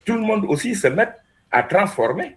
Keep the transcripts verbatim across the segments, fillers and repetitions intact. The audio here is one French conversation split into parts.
tout le monde aussi se mette à transformer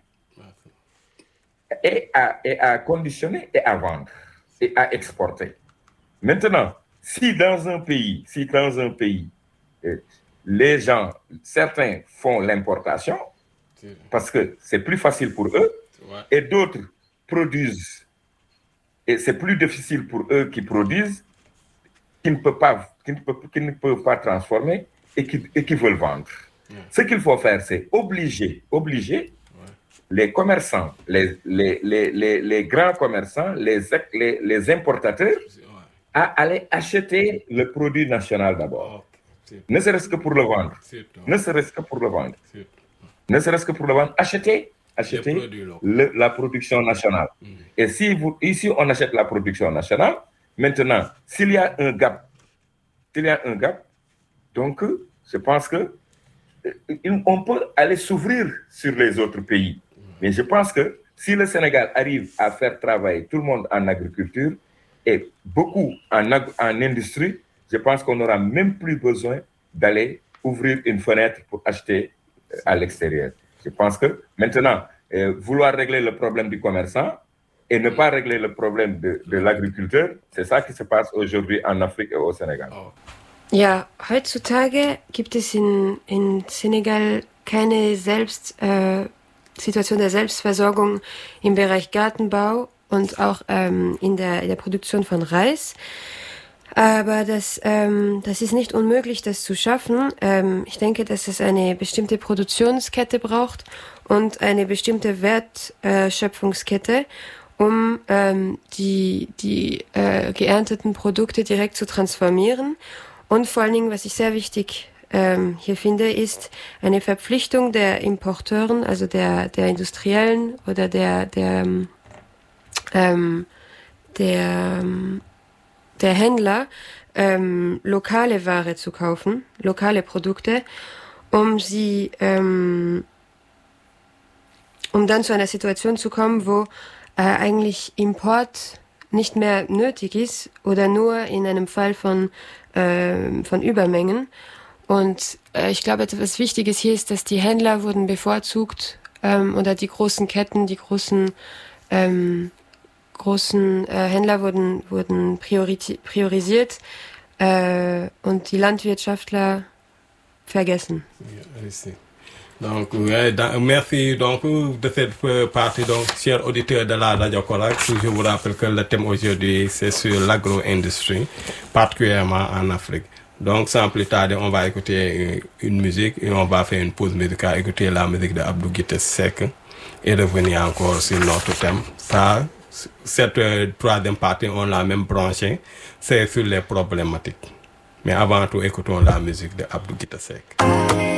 et à, et à conditionner et à vendre et à exporter. Maintenant, si dans un pays, si dans un pays, euh, les gens, certains font l'importation parce que c'est plus facile pour eux, ouais. Et d'autres produisent, et c'est plus difficile pour eux qui produisent, qui ne peuvent pas, qui ne peuvent, qui ne peuvent pas transformer et qui, et qui veulent vendre. Ouais. Ce qu'il faut faire, c'est obliger, obliger ouais. les commerçants, les, les, les, les, les grands commerçants, les, les, les importateurs ouais. à aller acheter le produit national d'abord. Oh, ne serait-ce que pour le vendre. Ne serait-ce que pour le vendre. Ne serait-ce que pour le vendre. Acheter, acheter le, la production nationale. Mmh. Et si vous, ici, on achète la production nationale, maintenant, s'il y a un gap, s'il y a un gap, donc, je pense que on peut aller s'ouvrir sur les autres pays. Mais je pense que si le Sénégal arrive à faire travailler tout le monde en agriculture et beaucoup en, ag- en industrie, je pense qu'on n'aura même plus besoin d'aller ouvrir une fenêtre pour acheter à l'extérieur. Je pense que maintenant, euh, vouloir régler le problème du commerçant et ne pas régler le problème de, de l'agriculteur, c'est ça qui se passe aujourd'hui en Afrique et au Sénégal. Ja, heutzutage gibt es in, in Senegal keine Selbst, äh, Situation der Selbstversorgung im Bereich Gartenbau und auch ähm, in, der, in der Produktion von Reis. Aber das, ähm, das ist nicht unmöglich, das zu schaffen. Ähm, ich denke, dass es eine bestimmte Produktionskette braucht und eine bestimmte Wertschöpfungskette, um ähm, die, die äh, geernteten Produkte direkt zu transformieren. Und vor allen Dingen, was ich sehr wichtig ähm, hier finde, ist eine Verpflichtung der Importeuren, also der, der Industriellen oder der, der, ähm, der, der Händler, ähm, lokale Ware zu kaufen, lokale Produkte, um sie, ähm, um dann zu einer Situation zu kommen, wo äh, eigentlich Import nicht mehr nötig ist oder nur in einem Fall von äh, von Übermengen. Und äh, ich glaube, etwas Wichtiges hier ist, dass die Händler wurden bevorzugt ähm, oder die großen Ketten, die großen ähm, großen äh, Händler wurden wurden priori- priorisiert äh, und die Landwirtschaftler vergessen. Ja, ich sehe. Donc, ouais, dans, merci donc de cette partie. Donc, chers auditeurs de la Radio Korak, je vous rappelle que le thème aujourd'hui, c'est sur l'agro-industrie, particulièrement en Afrique. Donc, sans plus tarder, on va écouter une musique et on va faire une pause musicale, écouter la musique de Abdou Guité Seck et revenir encore sur notre thème. Ça, cette euh, troisième partie, on l'a même branché, c'est sur les problématiques. Mais avant tout, écoutons la musique de Abdou Guité Seck.